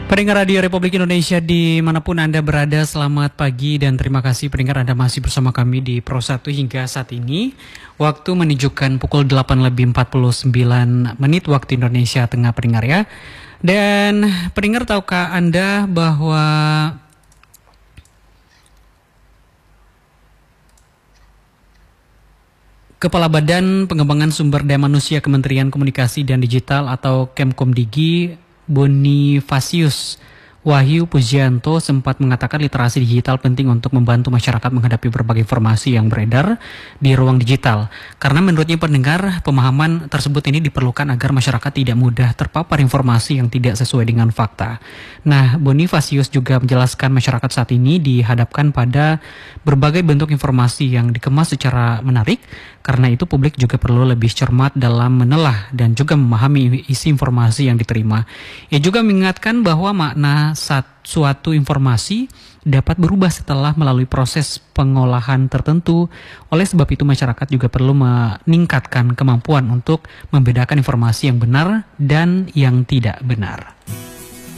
Pendengar Radio Republik Indonesia dimanapun Anda berada, selamat pagi dan terima kasih pendengar Anda masih bersama kami di Pro 1 hingga saat ini. Waktu menunjukkan pukul 8:49 waktu Indonesia Tengah pendengar ya. Dan pendengar, tahukah Anda bahwa Kepala Badan Pengembangan Sumber Daya Manusia Kementerian Komunikasi dan Digital atau Kemkomdigi, Bonifasius Wahyu Pujianto sempat mengatakan literasi digital penting untuk membantu masyarakat menghadapi berbagai informasi yang beredar di ruang digital. Karena menurutnya pendengar, pemahaman tersebut ini diperlukan agar masyarakat tidak mudah terpapar informasi yang tidak sesuai dengan fakta. Nah, Bonifasius juga menjelaskan masyarakat saat ini dihadapkan pada berbagai bentuk informasi yang dikemas secara menarik. Karena itu publik juga perlu lebih cermat dalam menelah dan juga memahami isi informasi yang diterima. Ia juga mengingatkan bahwa makna suatu informasi dapat berubah setelah melalui proses pengolahan tertentu. Oleh sebab itu masyarakat juga perlu meningkatkan kemampuan untuk membedakan informasi yang benar dan yang tidak benar.